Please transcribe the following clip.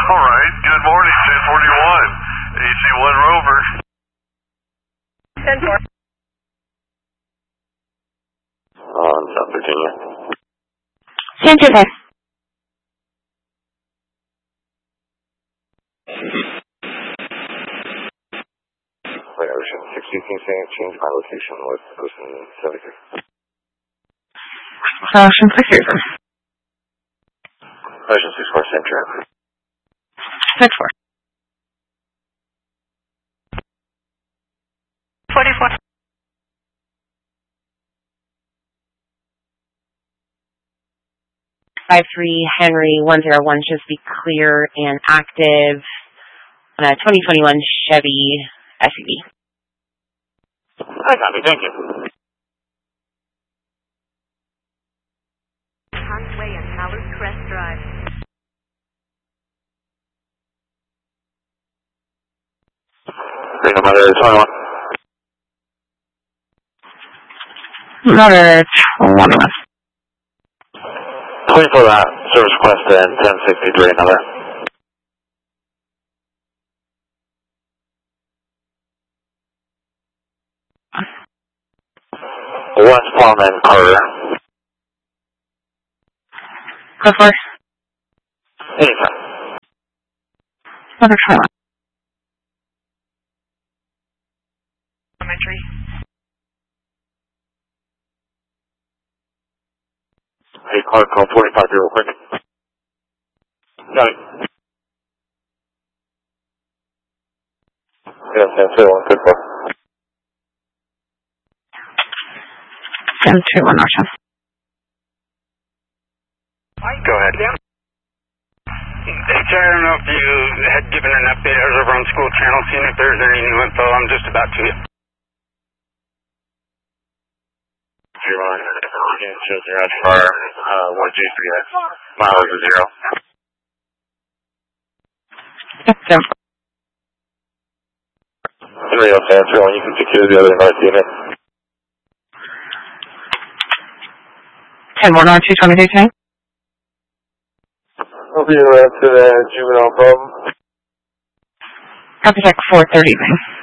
All right. Good morning, 1041. AC-1 Rover. 10-4. South Virginia. 10-5. Wait, Ocean 616, change my location with Ocean 73. Ocean 6 Ocean 64, same trip. 10-4. 44. Henry 101 should be clear and active on a 2021 Chevy SUV. I got it, thank you. Huntway and Howard Crest Drive. Green Mother 21. Mother 21. 24 that, service request in 1063, another. West Palm and Carter. Go for it. Anytime. Mother 21. Elementary. Hey, call 45 real quick. Got it. Yeah, San Diego, 134. 10-2-1 Ocean. Go ahead. Yeah. Sorry, I don't know if you had given an update. I was over on school channel, seeing if there's any new info. I'm just about to. You're on shows garage car, 1G3X, mileage is 0. Yep, Henry O'Sancer, when you can secure the other north unit. 10-1 on 223 tonight. I'll be around to the juvenile problem. Copy check 430 then.